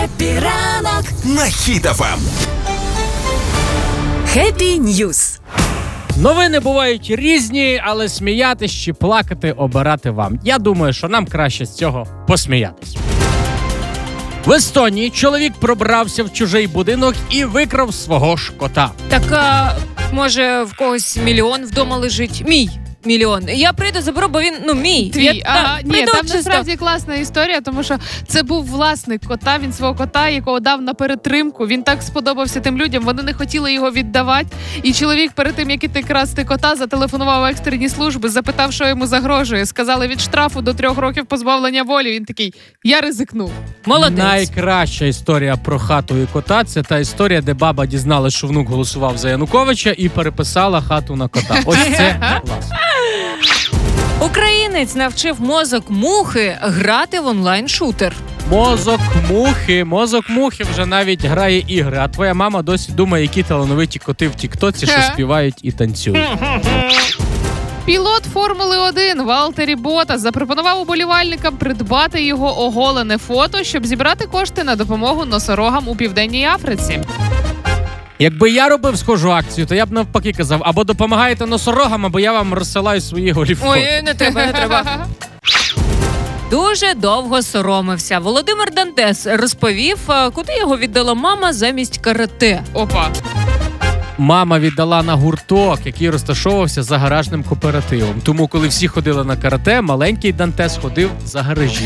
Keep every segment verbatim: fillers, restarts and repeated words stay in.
Хеппі ранок на Хіт еф ем. Хеппі Ньюз. Новини бувають різні, але сміятись чи плакати обирати вам. Я думаю, що нам краще з цього посміятись. В Естонії чоловік пробрався в чужий будинок і викрав свого ж кота. Так, а, може, в когось мільйон вдома лежить? Мій мільйон. Я прийду, заберу, бо він, ну, мій. Твій. Я, Ага, та, ні, прийду там чисто. насправді класна історія, тому що це був власник кота, він свого кота, якого дав на перетримку. Він так сподобався тим людям, вони не хотіли його віддавати. І чоловік перед тим, як іти красти кота, зателефонував в екстрені служби, запитав, що йому загрожує. Сказали від штрафу до трьох років позбавлення волі. Він такий, я ризикнув. Молодець. Найкраща історія про хату і кота – це та історія, де баба дізналась, що внук голосував за Януковича і переписала хату на кота. Ось це клас. Українець навчив мозок мухи грати в онлайн-шутер. Мозок мухи, мозок мухи вже навіть грає ігри, а твоя мама досі думає, які талановиті коти в тіктоці, що співають і танцюють. Пілот Формули один Валтері Ботас запропонував уболівальникам придбати його оголене фото, щоб зібрати кошти на допомогу носорогам у Південній Африці. Якби я робив схожу акцію, то я б навпаки казав, або допомагаєте носорогам, або я вам розсилаю свої голі фото. Ой, не треба, не треба. Дуже довго соромився. Володимир Дантес розповів, куди його віддала мама замість карате. Опа. Мама віддала на гурток, який розташовувався за гаражним кооперативом. Тому, коли всі ходили на карате, маленький Дантес ходив за гаражі.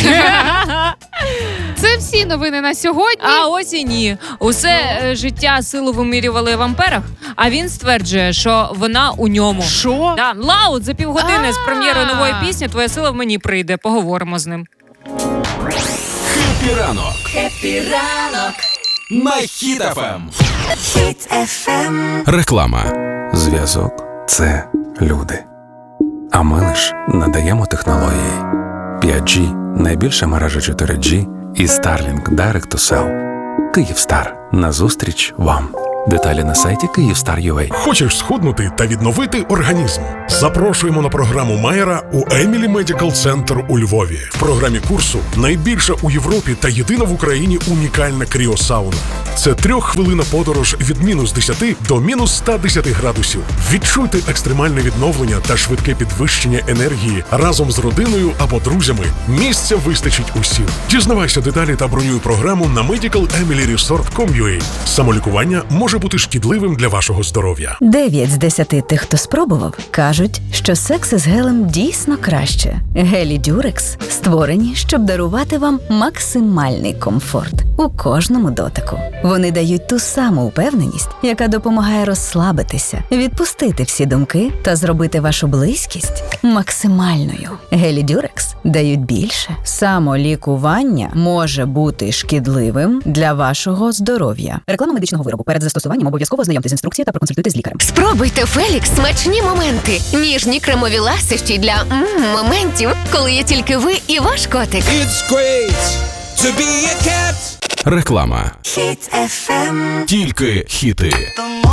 Це всі новини на сьогодні. А ось і ні. Усе е, життя силу вимірювали в амперах, а він стверджує, що вона у ньому. Що? Да, Лаут за півгодини з А. прем'єрою нової пісні «Твоя сила в мені» прийде. Поговоримо з ним. Хеппі ранок Хеппі ранок на Хіт еф ем. Хіт еф ем. Реклама. Зв'язок – це люди. А ми лиш надаємо технології. п'ять джі – найбільша мережа чотири джі і Starlink Direct to Cell. Київстар. Назустріч вам. Деталі на сайті Київстар крапка ю а. Хочеш схуднути та відновити організм? Запрошуємо на програму Майера у Емілі Медикал Центр у Львові. В програмі курсу найбільша у Європі та єдина в Україні унікальна кріосауна. Це трьоххвилинна подорож від мінус десяти до мінус ста десяти градусів. Відчуйте екстремальне відновлення та швидке підвищення енергії разом з родиною або друзями. Місця вистачить усім. Дізнавайся деталі та бронюй програму на медикал емілі ресорт крапка ком крапка ю а. Самолікування може бути шкідливим для вашого здоров'я. Дев'ять з десяти тих, хто спробував, кажуть, що секс із гелем дійсно краще. Гелі Дюрекс створені, щоб дарувати вам максимальний комфорт у кожному дотику. Вони дають ту саму впевненість, яка допомагає розслабитися, відпустити всі думки та зробити вашу близькість максимальною. Гелі Дюрекс дають більше. Самолікування може бути шкідливим для вашого здоров'я. Реклама медичного виробу. Перед застосуванням обов'язково ознайомтесь з інструкцією та проконсультуйтесь з лікарем. Спробуйте Фелікс смачні моменти. Ніжні кремові ласощі для м, моментів, коли є тільки ви і ваш котик. It's great to be a cat. Реклама. Хіт еф ем. Тільки хіти.